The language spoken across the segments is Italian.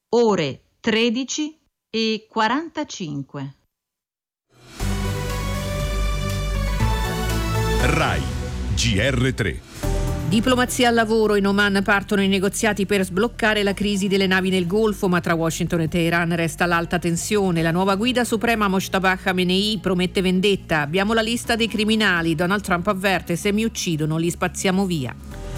ore 13:45. RAI GR3. Diplomazia al lavoro. In Oman partono i negoziati per sbloccare la crisi delle navi nel Golfo, ma tra Washington e Teheran resta l'alta tensione. La nuova guida suprema Mojtaba Khamenei promette vendetta. Abbiamo la lista dei criminali. Donald Trump avverte: se mi uccidono li spazziamo via.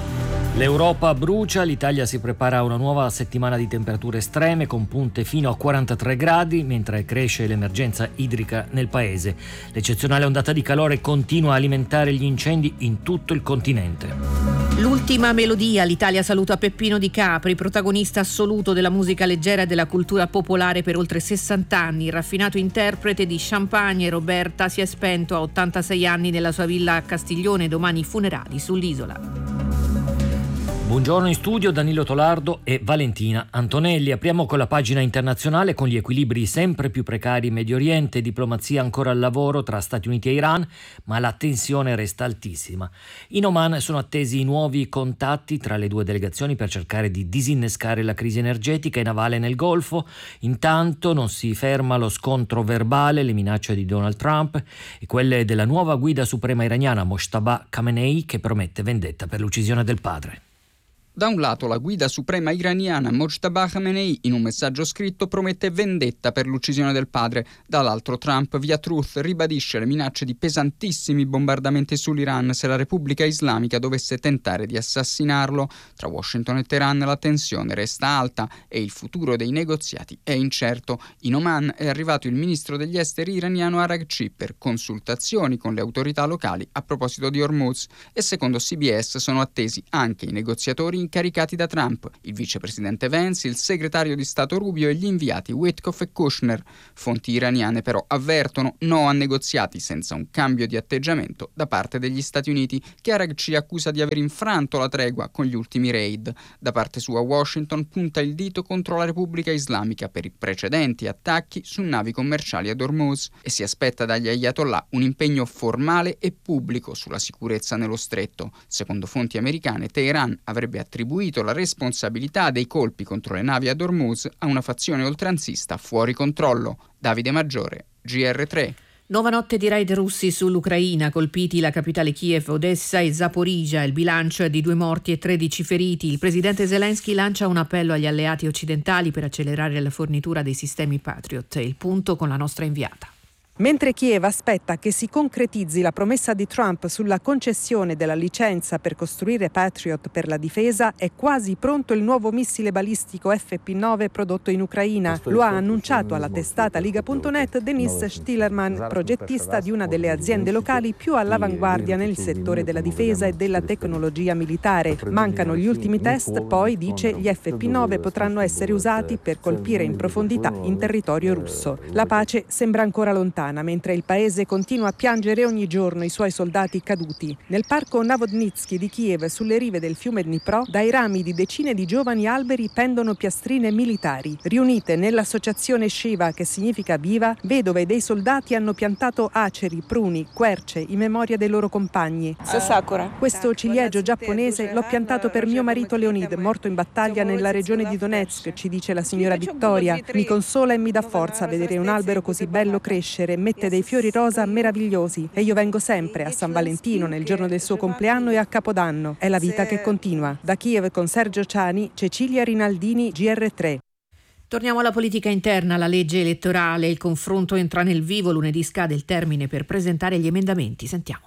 L'Europa brucia, l'Italia si prepara a una nuova settimana di temperature estreme con punte fino a 43 gradi, mentre cresce l'emergenza idrica nel paese. L'eccezionale ondata di calore continua a alimentare gli incendi in tutto il continente. L'ultima melodia. L'Italia saluta Peppino Di Capri, protagonista assoluto della musica leggera e della cultura popolare per oltre 60 anni. Il raffinato interprete di Champagne e Roberta si è spento a 86 anni nella sua villa a Castiglione, domani funerali sull'isola. Buongiorno in studio Danilo Tolardo e Valentina Antonelli. Apriamo con la pagina internazionale con gli equilibri sempre più precari in Medio Oriente, diplomazia ancora al lavoro tra Stati Uniti e Iran, ma la tensione resta altissima. In Oman sono attesi nuovi contatti tra le due delegazioni per cercare di disinnescare la crisi energetica e navale nel Golfo. Intanto non si ferma lo scontro verbale, le minacce di Donald Trump e quelle della nuova guida suprema iraniana Mojtaba Khamenei, che promette vendetta per l'uccisione del padre. Da un lato la guida suprema iraniana Mojtaba Khamenei in un messaggio scritto promette vendetta per l'uccisione del padre, dall'altro Trump via Truth ribadisce le minacce di pesantissimi bombardamenti sull'Iran se la Repubblica Islamica dovesse tentare di assassinarlo. Tra Washington e Teheran la tensione resta alta e il futuro dei negoziati è incerto. In Oman è arrivato il ministro degli esteri iraniano Araghchi per consultazioni con le autorità locali a proposito di Hormuz e secondo CBS sono attesi anche i negoziatori incaricati da Trump, il vicepresidente Vance, il segretario di Stato Rubio e gli inviati Witkoff e Kushner. Fonti iraniane però avvertono no a negoziati senza un cambio di atteggiamento da parte degli Stati Uniti, che Araghchi accusa di aver infranto la tregua con gli ultimi raid. Da parte sua Washington punta il dito contro la Repubblica Islamica per i precedenti attacchi su navi commerciali ad Hormuz e si aspetta dagli ayatollah un impegno formale e pubblico sulla sicurezza nello stretto. Secondo fonti americane, Teheran avrebbe attribuito la responsabilità dei colpi contro le navi ad Hormuz a una fazione oltranzista fuori controllo. Davide Maggiore, GR3. Nuova notte di raid russi sull'Ucraina, colpiti la capitale Kiev, Odessa e Zaporizhzhia. Il bilancio è di 2 morti e 13 feriti. Il presidente Zelensky lancia un appello agli alleati occidentali per accelerare la fornitura dei sistemi Patriot. Il punto con la nostra inviata. Mentre Kiev aspetta che si concretizzi la promessa di Trump sulla concessione della licenza per costruire Patriot per la difesa, è quasi pronto il nuovo missile balistico FP9 prodotto in Ucraina. Lo ha annunciato alla testata Liga.net Denis Stillerman, progettista di una delle aziende locali più all'avanguardia nel settore della difesa e della tecnologia militare. Mancano gli ultimi test, poi dice gli FP9 potranno essere usati per colpire in profondità in territorio russo. La pace sembra ancora lontana, mentre il paese continua a piangere ogni giorno i suoi soldati caduti. Nel parco Navodnitsky di Kiev, sulle rive del fiume Dnipro, dai rami di decine di giovani alberi pendono piastrine militari. Riunite nell'associazione Shiva, che significa viva, vedove dei soldati hanno piantato aceri, pruni, querce in memoria dei loro compagni. Questo ciliegio giapponese l'ho piantato per mio marito Leonid, morto in battaglia nella regione di Donetsk, ci dice la signora Vittoria. Mi consola e mi dà forza vedere un albero così bello crescere. Mette dei fiori rosa meravigliosi e io vengo sempre a San Valentino nel giorno del suo compleanno e a Capodanno. È la vita che continua. Da Kiev con Sergio Ciani, Cecilia Rinaldini, GR3. Torniamo alla politica interna, la legge elettorale. Il confronto entra nel vivo, lunedì scade il termine per presentare gli emendamenti. Sentiamo.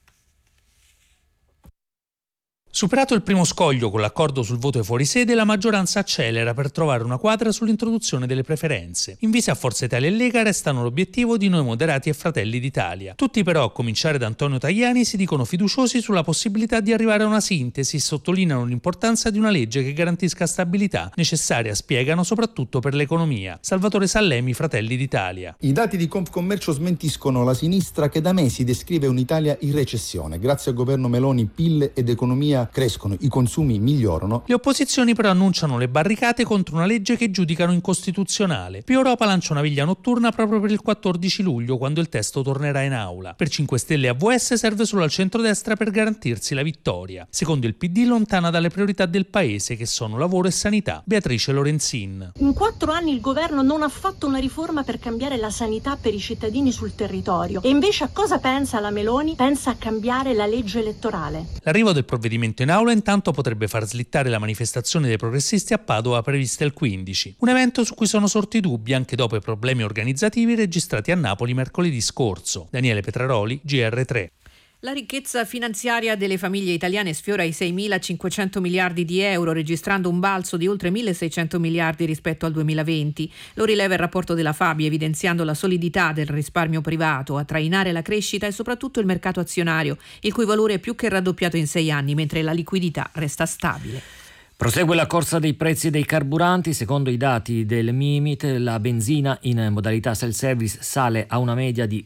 Superato il primo scoglio con l'accordo sul voto ai fuorisede, la maggioranza accelera per trovare una quadra sull'introduzione delle preferenze. In vista a Forza Italia e Lega restano l'obiettivo di Noi Moderati e Fratelli d'Italia. Tutti però, a cominciare da Antonio Tajani, si dicono fiduciosi sulla possibilità di arrivare a una sintesi e sottolineano l'importanza di una legge che garantisca stabilità, necessaria, spiegano, soprattutto per l'economia. Salvatore Sallemi, Fratelli d'Italia. I dati di Confcommercio smentiscono la sinistra che da mesi descrive un'Italia in recessione. Grazie al governo Meloni PIL ed economia l'economia crescono, i consumi migliorano. Le opposizioni però annunciano le barricate contro una legge che giudicano incostituzionale. Più Europa lancia una viglia notturna proprio per il 14 luglio, quando il testo tornerà in aula. Per 5 Stelle e AVS serve solo al centrodestra per garantirsi la vittoria. Secondo il PD lontana dalle priorità del paese, che sono lavoro e sanità. Beatrice Lorenzin. In 4 anni il governo non ha fatto una riforma per cambiare la sanità per i cittadini sul territorio. E invece a cosa pensa la Meloni? Pensa a cambiare la legge elettorale. L'arrivo del provvedimento in aula intanto potrebbe far slittare la manifestazione dei progressisti a Padova prevista il 15. Un evento su cui sono sorti dubbi anche dopo i problemi organizzativi registrati a Napoli mercoledì scorso. Daniele Petraroli, GR3. La ricchezza finanziaria delle famiglie italiane sfiora i 6.500 miliardi di euro, registrando un balzo di oltre 1.600 miliardi rispetto al 2020. Lo rileva il rapporto della Fabi, evidenziando la solidità del risparmio privato a trainare la crescita e soprattutto il mercato azionario, il cui valore è più che raddoppiato in 6 anni, mentre la liquidità resta stabile. Prosegue la corsa dei prezzi dei carburanti. Secondo i dati del Mimit, la benzina in modalità self-service sale a una media di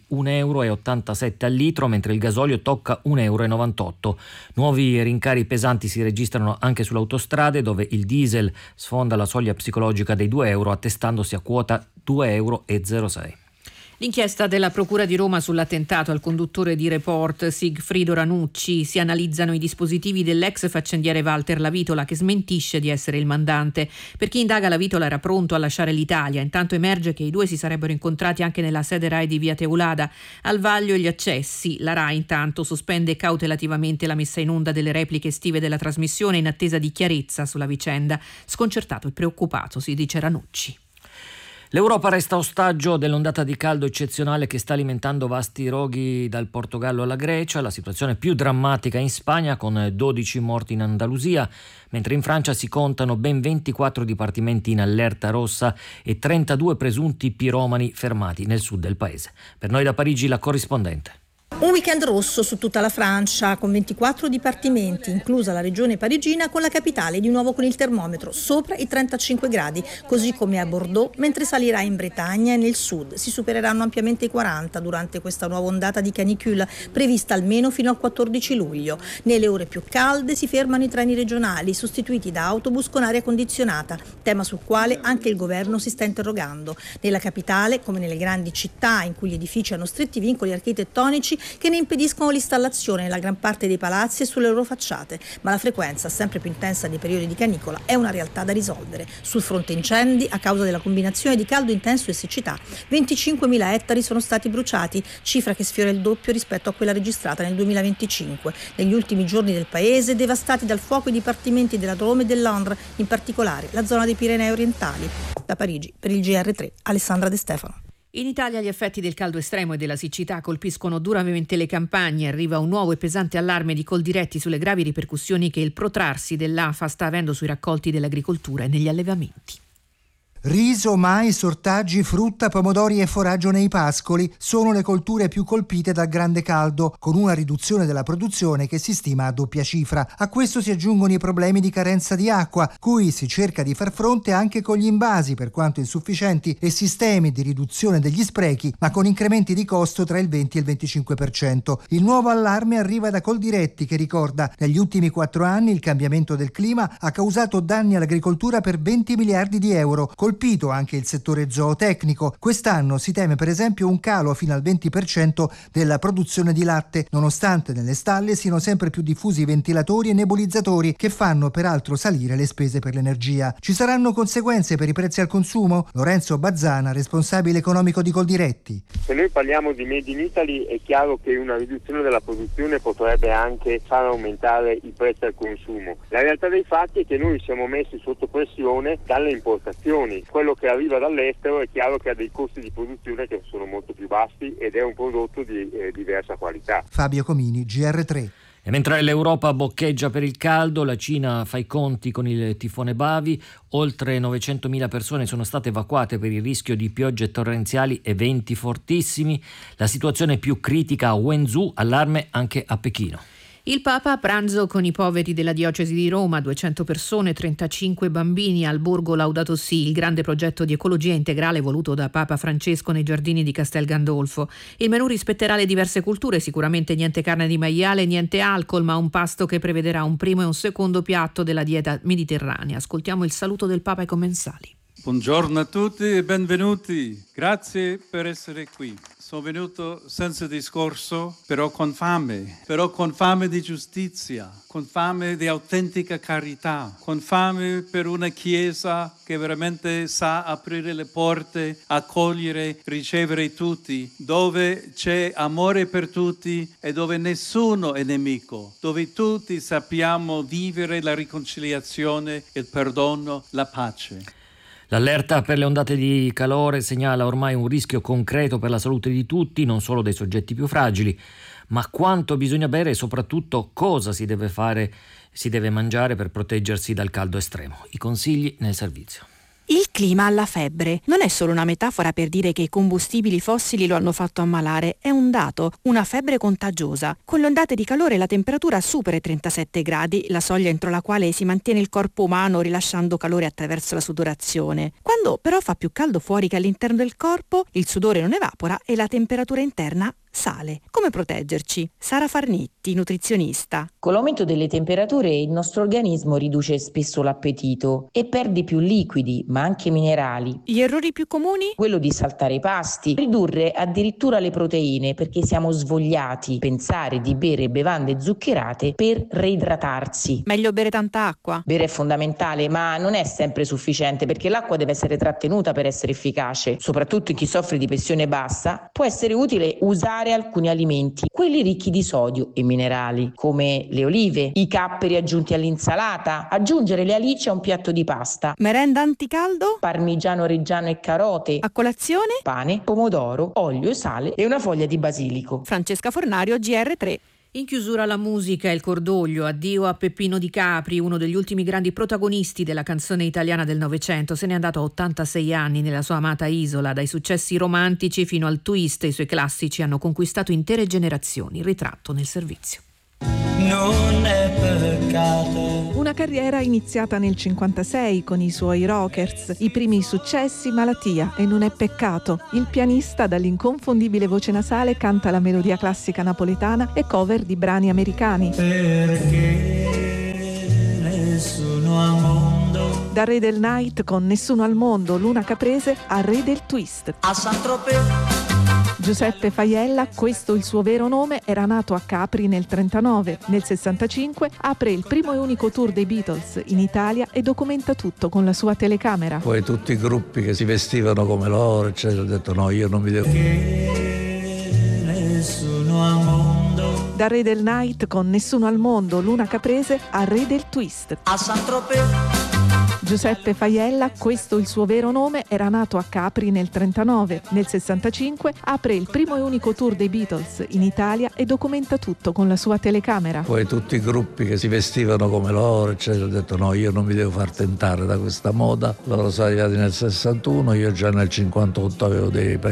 1,87 euro al litro, mentre il gasolio tocca 1,98 euro. Nuovi rincari pesanti si registrano anche sulle autostrade, dove il diesel sfonda la soglia psicologica dei 2 euro, attestandosi a quota 2,06 euro. L'inchiesta della Procura di Roma sull'attentato al conduttore di Report Sigfrido Ranucci. Si analizzano i dispositivi dell'ex faccendiere Walter Lavitola, che smentisce di essere il mandante. Per chi indaga, Lavitola era pronto a lasciare l'Italia. Intanto emerge che i due si sarebbero incontrati anche nella sede RAI di Via Teulada. Al vaglio gli accessi. La RAI intanto sospende cautelativamente la messa in onda delle repliche estive della trasmissione in attesa di chiarezza sulla vicenda. Sconcertato e preoccupato, si dice Ranucci. L'Europa resta ostaggio dell'ondata di caldo eccezionale che sta alimentando vasti roghi dal Portogallo alla Grecia. La situazione più drammatica in Spagna, con 12 morti in Andalusia, mentre in Francia si contano ben 24 dipartimenti in allerta rossa e 32 presunti piromani fermati nel sud del paese. Per noi da Parigi la corrispondente. Un weekend rosso su tutta la Francia, con 24 dipartimenti, inclusa la regione parigina, con la capitale di nuovo con il termometro sopra i 35 gradi, così come a Bordeaux, mentre salirà in Bretagna e nel sud. Si supereranno ampiamente i 40 durante questa nuova ondata di canicule, prevista almeno fino al 14 luglio. Nelle ore più calde si fermano i treni regionali, sostituiti da autobus con aria condizionata, tema sul quale anche il governo si sta interrogando. Nella capitale, come nelle grandi città in cui gli edifici hanno stretti vincoli architettonici che ne impediscono l'installazione nella gran parte dei palazzi e sulle loro facciate, ma la frequenza sempre più intensa dei periodi di canicola è una realtà da risolvere. Sul fronte incendi, a causa della combinazione di caldo intenso e siccità, 25.000 ettari sono stati bruciati, cifra che sfiora il doppio rispetto a quella registrata nel 2025. Negli ultimi giorni del paese, devastati dal fuoco i dipartimenti della Drôme e dell'Indre, in particolare la zona dei Pirenei orientali. Da Parigi, per il GR3, Alessandra De Stefano. In Italia gli effetti del caldo estremo e della siccità colpiscono duramente le campagne. Arriva un nuovo e pesante allarme di Coldiretti sulle gravi ripercussioni che il protrarsi dell'afa sta avendo sui raccolti dell'agricoltura e negli allevamenti. Riso, mais, ortaggi, frutta, pomodori e foraggio nei pascoli sono le colture più colpite dal grande caldo, con una riduzione della produzione che si stima a doppia cifra. A questo si aggiungono i problemi di carenza di acqua, cui si cerca di far fronte anche con gli invasi, per quanto insufficienti, e sistemi di riduzione degli sprechi, ma con incrementi di costo tra il 20 e il 25%. Il nuovo allarme arriva da Coldiretti, che ricorda: negli ultimi 4 anni il cambiamento del clima ha causato danni all'agricoltura per 20 miliardi di euro, colpito anche il settore zootecnico. Quest'anno si teme per esempio un calo fino al 20% della produzione di latte, nonostante nelle stalle siano sempre più diffusi ventilatori e nebulizzatori, che fanno peraltro salire le spese per l'energia. Ci saranno conseguenze per i prezzi al consumo? Lorenzo Bazzana, responsabile economico di Coldiretti. Se noi parliamo di Made in Italy, è chiaro che una riduzione della produzione potrebbe anche far aumentare i prezzi al consumo. La realtà dei fatti è che noi siamo messi sotto pressione dalle importazioni. Quello che arriva dall'estero è chiaro che ha dei costi di produzione che sono molto più bassi ed è un prodotto di diversa qualità. Fabio Comini, GR3. E mentre l'Europa boccheggia per il caldo, la Cina fa i conti con il tifone Bavi. Oltre 900.000 persone sono state evacuate per il rischio di piogge torrenziali e venti fortissimi. La situazione più critica a Wenzhou, allarme anche a Pechino. Il Papa a pranzo con i poveri della diocesi di Roma, 200 persone, 35 bambini al Borgo Laudato Si, il grande progetto di ecologia integrale voluto da Papa Francesco nei giardini di Castel Gandolfo. Il menù rispetterà le diverse culture, sicuramente niente carne di maiale, niente alcol, ma un pasto che prevederà un primo e un secondo piatto della dieta mediterranea. Ascoltiamo il saluto del Papa ai commensali. Buongiorno a tutti e benvenuti. Grazie per essere qui. Sono venuto senza discorso, però con fame di giustizia, con fame di autentica carità, con fame per una Chiesa che veramente sa aprire le porte, accogliere, ricevere tutti, dove c'è amore per tutti e dove nessuno è nemico, dove tutti sappiamo vivere la riconciliazione, il perdono, la pace. L'allerta per le ondate di calore segnala ormai un rischio concreto per la salute di tutti, non solo dei soggetti più fragili, ma quanto bisogna bere e soprattutto cosa si deve mangiare per proteggersi dal caldo estremo. I consigli nel servizio. Il clima alla febbre non è solo una metafora per dire che i combustibili fossili lo hanno fatto ammalare, è un dato, una febbre contagiosa. Con le ondate di calore la temperatura supera i 37 gradi, la soglia entro la quale si mantiene il corpo umano rilasciando calore attraverso la sudorazione. Quando però fa più caldo fuori che all'interno del corpo, il sudore non evapora e la temperatura interna sale. Come proteggerci? Sara Farnitti, nutrizionista. Con l'aumento delle temperature il nostro organismo riduce spesso l'appetito e perde più liquidi, ma anche minerali. Gli errori più comuni? Quello di saltare i pasti, ridurre addirittura le proteine perché siamo svogliati, pensare di bere bevande zuccherate per reidratarsi. Meglio bere tanta acqua? Bere è fondamentale, ma non è sempre sufficiente perché l'acqua deve essere trattenuta per essere efficace. Soprattutto in chi soffre di pressione bassa, può essere utile usare alcuni alimenti, quelli ricchi di sodio e minerali, come le olive, i capperi aggiunti all'insalata, aggiungere le alici a un piatto di pasta. Merenda anticaldo? Parmigiano reggiano e carote. A colazione? Pane, pomodoro, olio e sale e una foglia di basilico. Francesca Fornario, GR3. In chiusura la musica e il cordoglio, addio a Peppino Di Capri, uno degli ultimi grandi protagonisti della canzone italiana del Novecento. Se n'è andato a 86 anni nella sua amata isola. Dai successi romantici fino al twist, i suoi classici hanno conquistato intere generazioni. Ritratto nel servizio. Non è peccato. Una carriera iniziata nel 1956 con i suoi Rockers, i primi successi Malattia e Non è peccato. Il pianista dall'inconfondibile voce nasale canta la melodia classica napoletana e cover di brani americani. Perché nessuno al mondo. Da Re del Night con Nessuno al mondo, Luna Caprese, a Re del Twist. A Saint-Tropez. Giuseppe Faiella, questo il suo vero nome, era nato a Capri nel 1939. Nel 65 apre il primo e unico tour dei Beatles in Italia e documenta tutto con la sua telecamera. Poi tutti i gruppi che si vestivano come loro, eccetera, ho detto no, io non mi devo... Nessuno al mondo. Da Re del Night con Nessuno al mondo, Luna Caprese, a Re del Twist. A Saint-Tropez. Giuseppe Faiella, questo il suo vero nome, era nato a Capri nel 1939. Nel 65 apre il primo e unico tour dei Beatles in Italia e documenta tutto con la sua telecamera. Poi tutti i gruppi che si vestivano come loro, eccetera, ho detto no, io non mi devo far tentare da questa moda. Loro sono arrivati nel 61, io già nel 58 avevo dei